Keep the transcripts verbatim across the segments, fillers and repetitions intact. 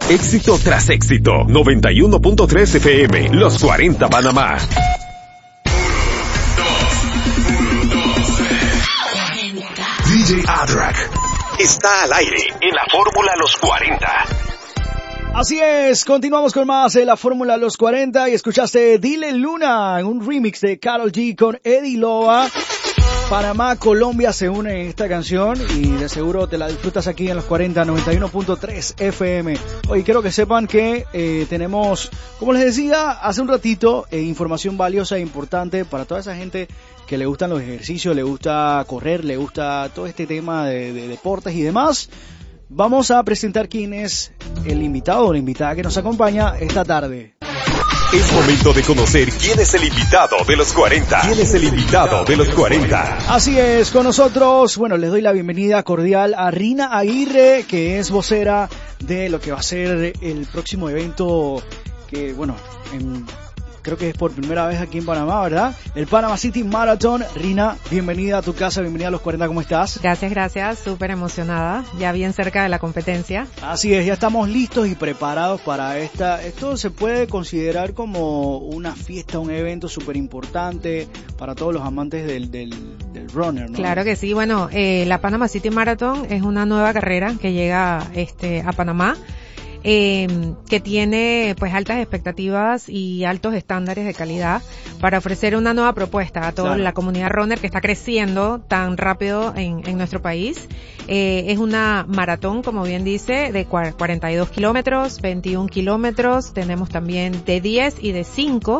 Éxito tras éxito. noventa y uno punto tres F M, Los cuarenta Panamá. D J Adrak está al aire en la Fórmula Los cuarenta. Así es, continuamos con más de la Fórmula Los cuarenta y escuchaste Dile Luna en un remix de Karol G con Eddie Loa. Panamá, Colombia se une en esta canción y de seguro te la disfrutas aquí en Los cuarenta, noventa y uno punto tres F M. Hoy quiero que sepan que eh, tenemos, como les decía hace un ratito, eh, información valiosa e importante para toda esa gente que le gustan los ejercicios, le gusta correr, le gusta todo este tema de, de deportes y demás. Vamos a presentar quién es el invitado o la invitada que nos acompaña esta tarde. Es momento de conocer quién es el invitado de los cuarenta. ¿Quién es el invitado de los cuarenta? Así es, con nosotros, bueno, les doy la bienvenida cordial a Rina Aguirre, que es vocera de lo que va a ser el próximo evento que, bueno, en... creo que es por primera vez aquí en Panamá, ¿verdad? El Panama City Marathon. Rina, bienvenida a tu casa, bienvenida a Los cuarenta, ¿cómo estás? Gracias, gracias, súper emocionada, ya bien cerca de la competencia. Así es, ya estamos listos y preparados para esta. Esto se puede considerar como una fiesta, un evento súper importante para todos los amantes del, del, del runner, ¿no? Claro que sí, bueno, eh, la Panama City Marathon es una nueva carrera que llega este, a Panamá. Eh, que tiene pues altas expectativas y altos estándares de calidad para ofrecer una nueva propuesta a toda claro. la comunidad runner que está creciendo tan rápido en, en nuestro país. Eh, es una maratón, como bien dice, de cuarenta y dos kilómetros, veintiún kilómetros, tenemos también de diez y de cinco.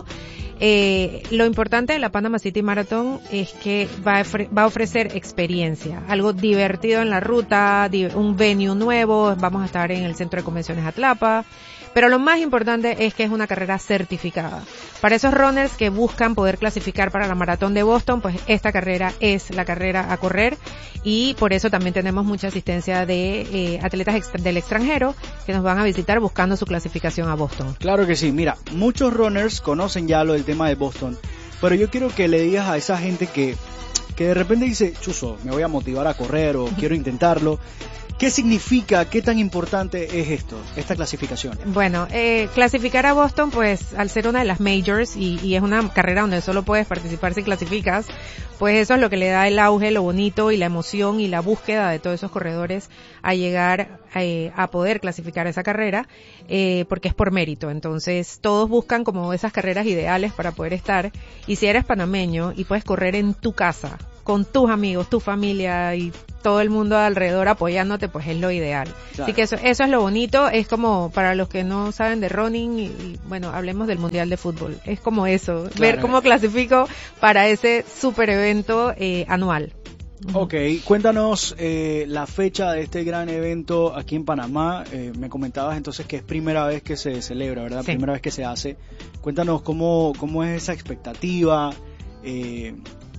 Eh, lo importante de la Panama City Marathon es que va a, va a ofrecer experiencia, algo divertido en la ruta, un venue nuevo, vamos a estar en el Centro de Convenciones Atlapa, pero lo más importante es que es una carrera certificada. Para esos runners que buscan poder clasificar para la Maratón de Boston, pues esta carrera es la carrera a correr y por eso también tenemos mucha asistencia de eh, atletas extra- del extranjero que nos van a visitar buscando su clasificación a Boston. Claro que sí, mira, muchos runners conocen ya lo del tema de Boston, pero yo quiero que le digas a esa gente que, que de repente dice, chuzo, me voy a motivar a correr o quiero intentarlo. ¿Qué significa, qué tan importante es esto, esta clasificación? Bueno, eh, clasificar a Boston, pues, al ser una de las majors y, y es una carrera donde solo puedes participar si clasificas, pues eso es lo que le da el auge, lo bonito y la emoción y la búsqueda de todos esos corredores a llegar eh, a poder clasificar esa carrera, eh, porque es por mérito. Entonces, todos buscan como esas carreras ideales para poder estar. Y si eres panameño y puedes correr en tu casa, con tus amigos, tu familia y todo el mundo alrededor apoyándote, pues es lo ideal. Claro. Así que eso, eso es lo bonito, es como para los que no saben de running, y, y bueno, hablemos del Mundial de Fútbol, es como eso, claro. Ver cómo clasifico para ese super evento eh, anual. Ok, cuéntanos eh, la fecha de este gran evento aquí en Panamá. Eh, me comentabas entonces que es primera vez que se celebra, ¿verdad? Sí. Primera vez que se hace. Cuéntanos cómo, cómo es esa expectativa, eh,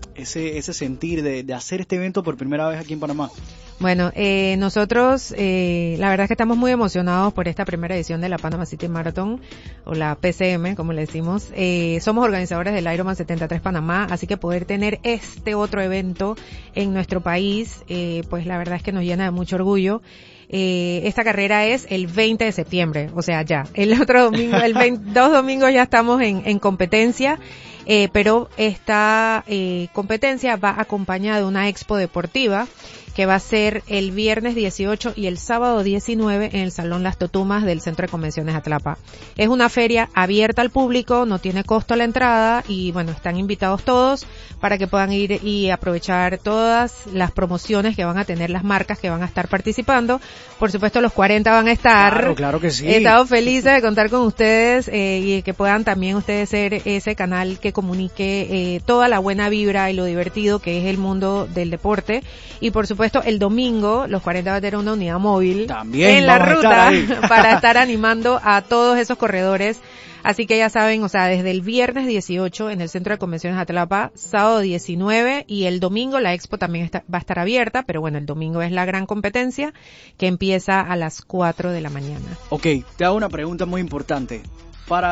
ese ese sentir de, de hacer este evento por primera vez aquí en Panamá. Bueno, eh, nosotros, eh, la verdad es que estamos muy emocionados por esta primera edición de la Panama City Marathon, o la P C M, como le decimos. Eh, somos organizadores del Ironman setenta y tres Panamá, así que poder tener este otro evento en nuestro país, eh, pues la verdad es que nos llena de mucho orgullo. Eh, esta carrera es el veinte de septiembre, o sea, ya. El otro domingo, el veinte, dos domingos ya estamos en, en competencia. Eh, pero esta eh, competencia va acompañada de una expo deportiva que va a ser el viernes dieciocho y el sábado diecinueve en el Salón Las Totumas del Centro de Convenciones Atlapa. Es una feria abierta al público, no tiene costo la entrada y bueno, están invitados todos para que puedan ir y aprovechar todas las promociones que van a tener las marcas que van a estar participando. Por supuesto, los cuarenta van a estar. Claro, claro que sí. Estamos felices de contar con ustedes eh, y que puedan también ustedes ser ese canal que comunique eh, toda la buena vibra y lo divertido que es el mundo del deporte. Y por supuesto, el domingo, los cuarenta va a tener una unidad móvil también en la ruta estar para estar animando a todos esos corredores. Así que ya saben, o sea, desde el viernes dieciocho en el Centro de Convenciones Atlapa, sábado diecinueve y el domingo la expo también está, va a estar abierta, pero bueno, el domingo es la gran competencia que empieza a las cuatro de la mañana. Ok, te hago una pregunta muy importante. Para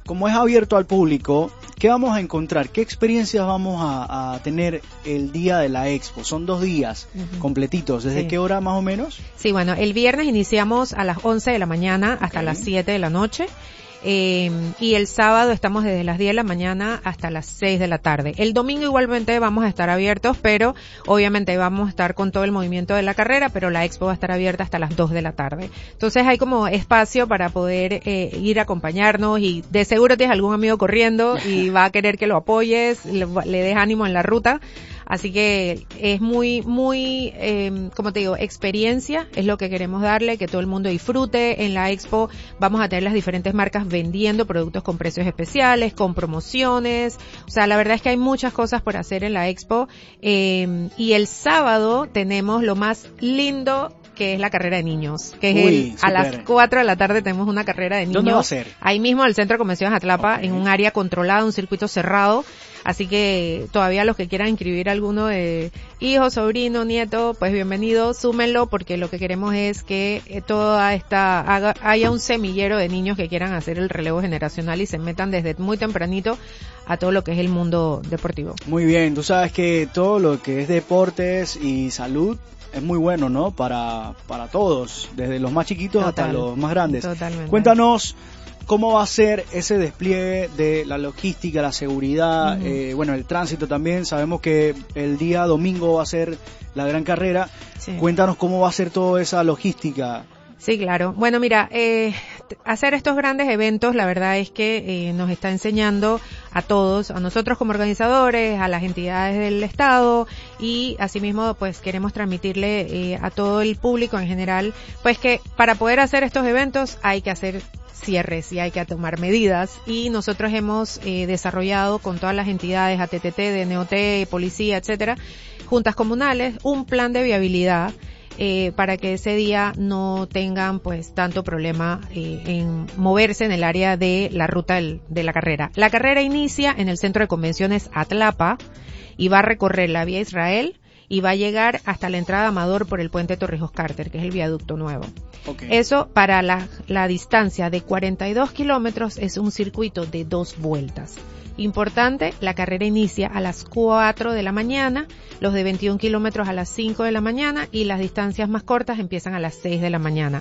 como es abierto al público, ¿qué vamos a encontrar? ¿Qué experiencias vamos a, a tener el día de la expo? Son dos días uh-huh. completitos. ¿Desde sí. qué hora más o menos? Sí, bueno, el viernes iniciamos a las once de la mañana hasta okay. las siete de la noche. Eh, y el sábado estamos desde las diez de la mañana hasta las seis de la tarde. El domingo igualmente vamos a estar abiertos, pero obviamente vamos a estar con todo el movimiento de la carrera, pero la expo va a estar abierta hasta las dos de la tarde. Entonces hay como espacio para poder eh, ir a acompañarnos, y de seguro tienes algún amigo corriendo y va a querer que lo apoyes, le, le des ánimo en la ruta. Así que es muy, muy, eh, como te digo, experiencia es lo que queremos darle, que todo el mundo disfrute. En la expo vamos a tener las diferentes marcas vendiendo productos con precios especiales, con promociones. O sea, la verdad es que hay muchas cosas por hacer en la expo. Eh, y el sábado tenemos lo más lindo, que es la carrera de niños, que es Uy, el, super. a las cuatro de la tarde tenemos una carrera de niños. ¿Dónde va a ser? Ahí mismo en el Centro de Convenciones Atlapa, okay. en un área controlada, un circuito cerrado. Así que todavía los que quieran inscribir alguno de hijo, sobrino, nieto, pues bienvenido, súmenlo, porque lo que queremos es que toda esta, haga, haya un semillero de niños que quieran hacer el relevo generacional y se metan desde muy tempranito a todo lo que es el mundo deportivo. Muy bien, tú sabes que todo lo que es deportes y salud es muy bueno, ¿no? Para, para todos, desde los más chiquitos Total, hasta los más grandes. Totalmente. Cuéntanos cómo va a ser ese despliegue de la logística, la seguridad, uh-huh. eh, bueno, el tránsito también. Sabemos que el día domingo va a ser la gran carrera. Sí. Cuéntanos cómo va a ser toda esa logística. Sí, claro. Bueno, mira, eh, hacer estos grandes eventos, la verdad es que eh, nos está enseñando a todos, a nosotros como organizadores, a las entidades del Estado, y asimismo, pues queremos transmitirle eh, a todo el público en general, pues que para poder hacer estos eventos hay que hacer cierres y hay que tomar medidas, y nosotros hemos eh, desarrollado con todas las entidades, A T T T, D N O T, policía, etcétera, juntas comunales, un plan de viabilidad eh, para que ese día no tengan pues tanto problema eh, en moverse en el área de la ruta del, de la carrera. La carrera inicia en el Centro de Convenciones Atlapa y va a recorrer la Vía Israel y va a llegar hasta la entrada a Amador por el puente Torrijos Carter, que es el viaducto nuevo. Okay. Eso para la, la distancia de cuarenta y dos kilómetros es un circuito de dos vueltas. Importante, la carrera inicia a las cuatro de la mañana, los de veintiún kilómetros a las cinco de la mañana y las distancias más cortas empiezan a las seis de la mañana.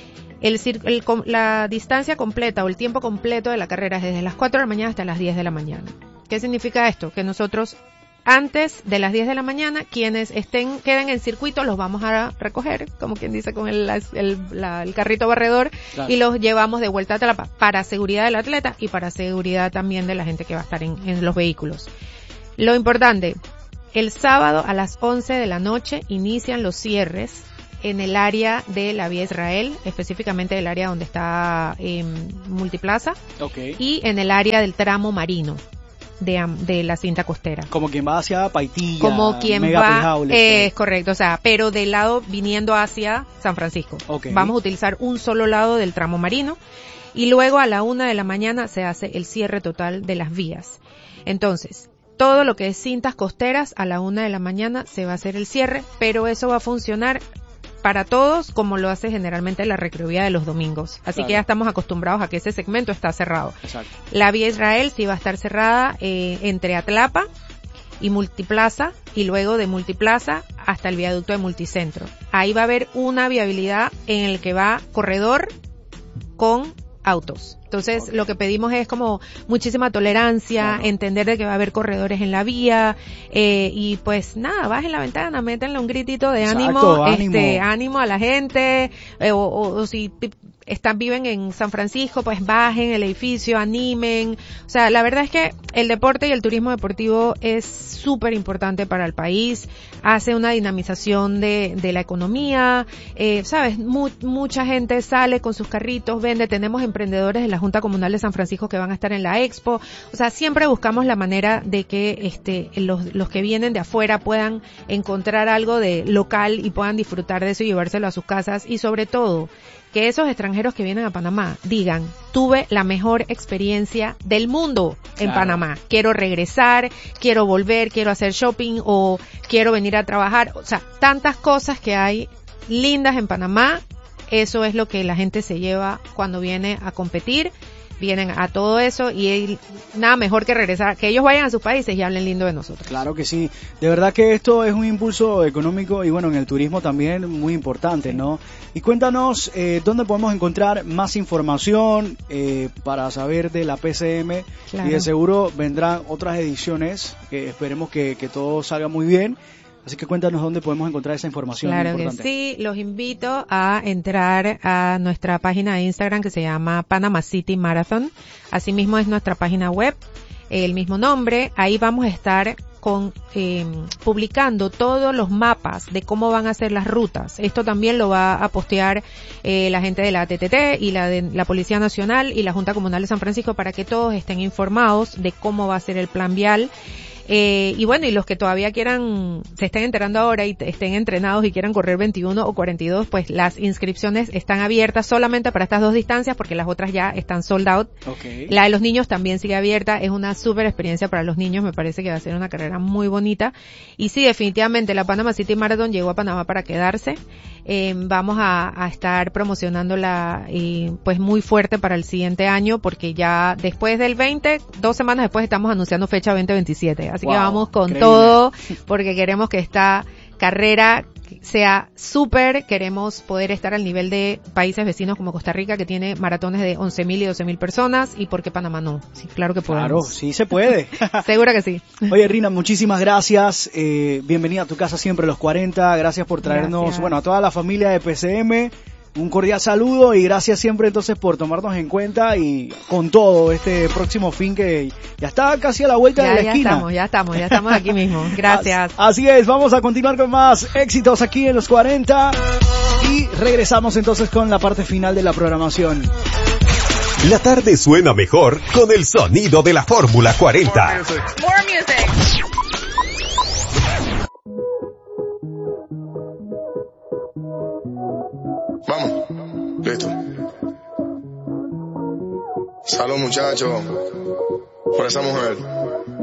El, el, la distancia completa o el tiempo completo de la carrera es desde las cuatro de la mañana hasta las diez de la mañana. ¿Qué significa esto? Que nosotros antes de las diez de la mañana, quienes estén, queden en circuito, los vamos a recoger, como quien dice, con el, el, la, el carrito barredor, claro. y los llevamos de vuelta a Atlapa, para seguridad del atleta y para seguridad también de la gente que va a estar en, en los vehículos. Lo importante, el sábado a las once de la noche inician los cierres en el área de la Vía Israel, específicamente el área donde está eh, Multiplaza, okay. y en el área del tramo marino. De, de la cinta costera. Como quien va hacia Paitilla, como quien Mega va, Pejaules, eh, es correcto, o sea, pero del lado viniendo hacia San Francisco. Okay. Vamos a utilizar un solo lado del tramo marino y luego a la una de la mañana se hace el cierre total de las vías. Entonces, todo lo que es cintas costeras a la una de la mañana se va a hacer el cierre, pero eso va a funcionar para todos como lo hace generalmente la recreovía de los domingos. Así claro. que ya estamos acostumbrados a que ese segmento está cerrado. Exacto. La Vía Israel sí va a estar cerrada eh, entre Atlapa y Multiplaza y luego de Multiplaza hasta el viaducto de Multicentro. Ahí va a haber una viabilidad en el que va corredor con autos. Entonces, okay. lo que pedimos es como muchísima tolerancia, claro. entender de que va a haber corredores en la vía, eh, y pues nada, bajen la ventana, métanle un gritito de Exacto, ánimo, ánimo, este, ánimo a la gente, eh, o, o, o si están, viven en San Francisco, pues bajen el edificio, animen. O sea, la verdad es que el deporte y el turismo deportivo es súper importante para el país, hace una dinamización de, de la economía, eh, sabes, Mu- mucha gente sale con sus carritos, vende, tenemos emprendedores de la Junta Comunal de San Francisco que van a estar en la expo. O sea, siempre buscamos la manera de que este los, los que vienen de afuera puedan encontrar algo de local y puedan disfrutar de eso y llevárselo a sus casas, y sobre todo que esos extranjeros que vienen a Panamá digan, tuve la mejor experiencia del mundo en claro. Panamá, quiero regresar, quiero volver, quiero hacer shopping o quiero venir a trabajar. O sea, tantas cosas que hay lindas en Panamá. Eso es lo que la gente se lleva cuando viene a competir vienen a todo eso y él, nada mejor que regresar, que ellos vayan a sus países y hablen lindo de nosotros. Claro que sí, de verdad que esto es un impulso económico y bueno, en el turismo también muy importante, ¿no? Y cuéntanos, eh, ¿dónde podemos encontrar más información eh, para saber de la P C M? Claro. Y de seguro vendrán otras ediciones, que esperemos que, que todo salga muy bien. Así que cuéntanos dónde podemos encontrar esa información. Claro importante. que sí, los invito a entrar a nuestra página de Instagram que se llama Panama City Marathon. Asimismo es nuestra página web, el mismo nombre. Ahí vamos a estar con eh, publicando todos los mapas de cómo van a ser las rutas. Esto también lo va a postear eh, la gente de la T T T y la de la Policía Nacional y la Junta Comunal de San Francisco para que todos estén informados de cómo va a ser el plan vial. Eh, y bueno, y los que todavía quieran, se estén enterando ahora y estén entrenados y quieran correr veintiuno o cuarenta y dos, pues las inscripciones están abiertas solamente para estas dos distancias porque las otras ya están sold out. Okay. La de los niños también sigue abierta, es una súper experiencia para los niños, me parece que va a ser una carrera muy bonita. Y sí, definitivamente la Panama City Marathon llegó a Panamá para quedarse. Eh, vamos a, a estar promocionándola eh, pues muy fuerte para el siguiente año porque ya después del veinte, dos semanas después estamos anunciando fecha veinte veintisiete. Así wow, que vamos con increíble. Todo porque queremos que esta carrera sea súper, queremos poder estar al nivel de países vecinos como Costa Rica que tiene maratones de once mil y doce mil personas y porque Panamá no. Sí, claro que podemos. Claro, sí se puede. Seguro que sí. Oye, Rina, muchísimas gracias. Eh, bienvenida a tu casa siempre los cuarenta. Gracias por traernos, gracias. Bueno, a toda la familia de P C M. Un cordial saludo y gracias siempre entonces por tomarnos en cuenta y con todo este próximo fin que ya está casi a la vuelta ya, de la ya esquina. Estamos, ya estamos, ya estamos aquí mismo. Gracias. Así es, vamos a continuar con más éxitos aquí en los cuarenta y regresamos entonces con la parte final de la programación. La tarde suena mejor con el sonido de la Fórmula cuarenta. More music. More music. Vamos, listo. Salud, muchachos, por esa mujer.